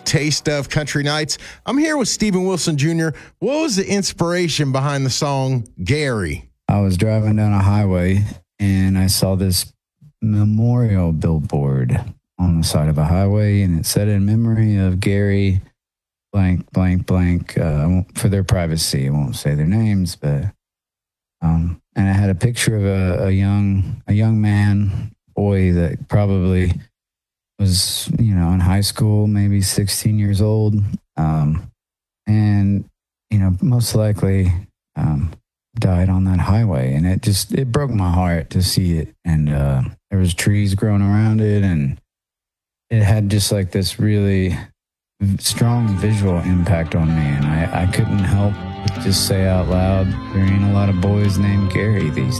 Taste of Country Nights. I'm here with Steven Wilson Jr. What was the inspiration behind the song Gary? I was driving down a highway and I saw this memorial billboard on the side of a highway, and it said, in memory of Gary blank, blank, blank, for their privacy. I won't say their names, but, and it had a picture of a young man, boy that probably was, in high school, maybe 16 years old. And, most likely, died on that highway. And it broke my heart to see it. And, there was trees growing around it, and it had just like this really strong visual impact on me. And I couldn't help but just say out loud, there ain't a lot of boys named Gary these